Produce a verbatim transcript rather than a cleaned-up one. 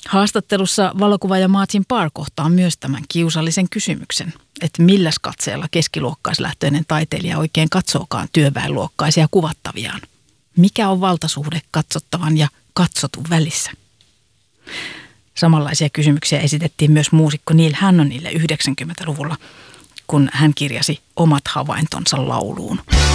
Haastattelussa valokuvaaja Martin Parr kohtaa myös tämän kiusallisen kysymyksen, että milläs katseella keskiluokkaislähtöinen taiteilija oikein katsookaan työväenluokkaisia kuvattaviaan. Mikä on valtasuhde katsottavan ja katsotun välissä? Samanlaisia kysymyksiä esitettiin myös muusikko Neil Hannonille yhdeksänkymmentäluvulla, kun hän kirjasi omat havaintonsa lauluun.